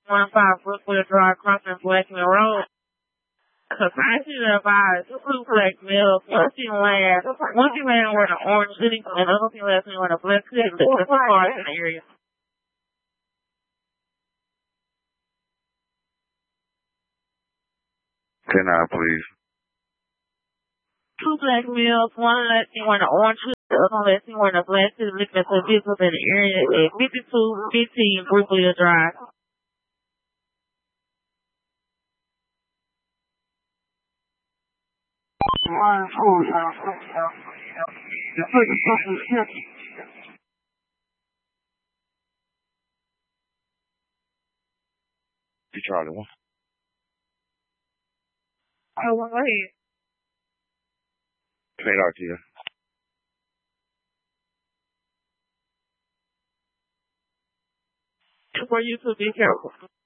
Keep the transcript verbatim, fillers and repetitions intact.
one five Brookwood Drive, crossing Blackman Road. Cause I should advise two black males, one female last, one female wearing an orange hoodie, and another female last wearing a black hoodie. There's cars in the area. Ten out, please. Two black males, one last wearing an orange hoodie, the other last wearing a black hoodie, looking at some vehicles in the area at fifty-two fifteen Brookwood Drive. You Charlie one. Oh, well, go ahead. Ten out to you. For you to be careful.